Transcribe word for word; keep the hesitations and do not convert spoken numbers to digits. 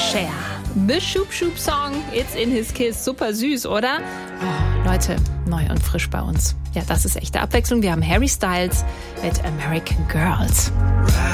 Cher. The Shoop Shoop Song, It's in His Kiss. Super süß, oder? Oh, Leute, neu und frisch bei uns. Ja, das ist echte Abwechslung. Wir haben Harry Styles mit American Girls.